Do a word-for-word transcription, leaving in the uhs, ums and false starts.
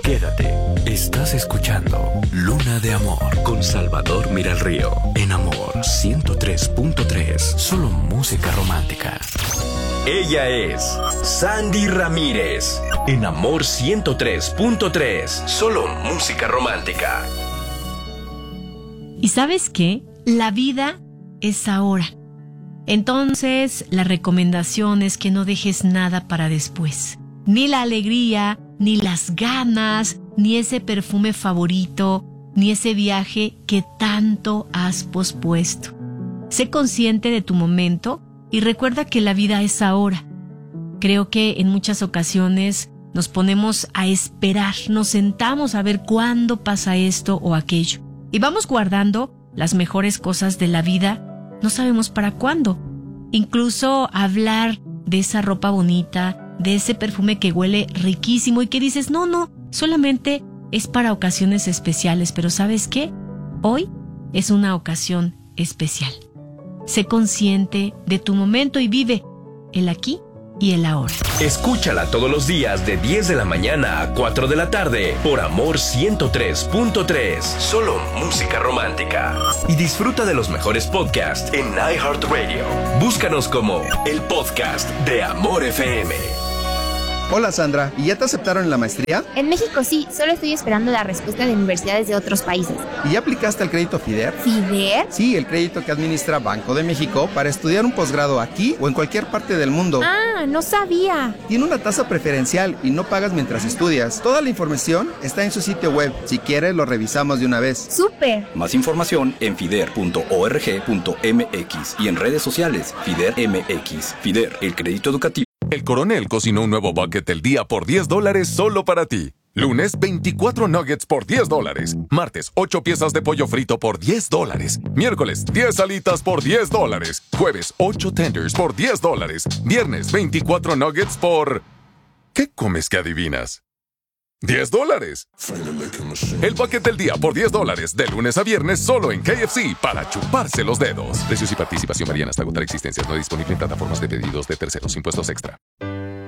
Quédate. Estás escuchando Luna de Amor con Salvador Miralrío. En Amor ciento tres punto tres. Solo música romántica. Ella es Sandy Ramírez. En Amor ciento tres punto tres. Solo música romántica. ¿Y sabes qué? La vida es ahora. Entonces, la recomendación es que no dejes nada para después. Ni la alegría, ni las ganas, ni ese perfume favorito, ni ese viaje que tanto has pospuesto. Sé consciente de tu momento y recuerda que la vida es ahora. Creo que en muchas ocasiones nos ponemos a esperar, nos sentamos a ver cuándo pasa esto o aquello. Y vamos guardando las mejores cosas de la vida. No sabemos para cuándo. Incluso hablar de esa ropa bonita, de ese perfume que huele riquísimo y que dices, no, no, solamente es para ocasiones especiales. Pero ¿sabes qué? Hoy es una ocasión especial. Sé consciente de tu momento y vive el aquí y el ahora. Escúchala todos los días de diez de la mañana a cuatro de la tarde por Amor ciento tres punto tres. Solo música romántica. Y disfruta de los mejores podcasts en iHeartRadio. Búscanos como el podcast de Amor F M. Hola Sandra, ¿y ya te aceptaron en la maestría? En México sí, solo estoy esperando la respuesta de universidades de otros países. ¿Y ya aplicaste al crédito FIDER? ¿FIDER? Sí, el crédito que administra Banco de México para estudiar un posgrado aquí o en cualquier parte del mundo. Ah, no sabía. Tiene una tasa preferencial y no pagas mientras estudias. Toda la información está en su sitio web. Si quieres, lo revisamos de una vez. ¡Súper! Más información en fider punto org punto m x y en redes sociales FIDER M X. FIDER, el crédito educativo. El Coronel cocinó un nuevo bucket del día por diez dólares solo para ti. Lunes, veinticuatro nuggets por diez dólares. Martes, ocho piezas de pollo frito por diez dólares. Miércoles, diez alitas por diez dólares. Jueves, ocho tenders por diez dólares. Viernes, veinticuatro nuggets por... ¿Qué comes que adivinas? ¡diez dólares! El bucket del día por diez dólares, de lunes a viernes, solo en K F C, para chuparse los dedos. Precios y participación varían hasta agotar existencias. No disponible en plataformas de pedidos de terceros. Impuestos extra.